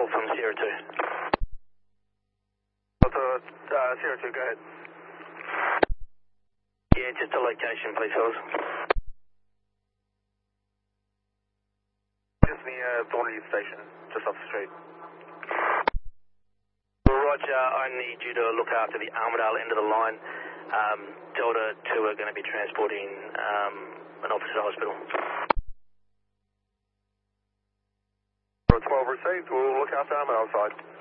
call from Sierra 2. Sierra 2, go ahead. Yeah, just a location, please, fellas. Just the Thornley station, just off the street. Roger, I need you to look after the Armidale end of the line. Delta 2 are going to be transporting an officer to hospital. 12 received, we'll look after Armidale side.